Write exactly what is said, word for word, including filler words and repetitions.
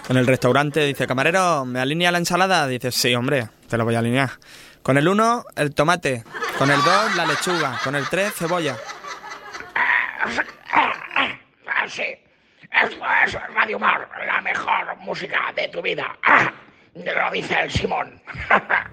En el restaurante dice, camarero, ¿me alinea la ensalada? Dice, sí, hombre, te lo voy a alinear. Con el uno, el tomate. Con el dos, la lechuga. Con el tres, cebolla. Ah, sí, esto es Radio Mar, la mejor música de tu vida. Lo dice el Simón.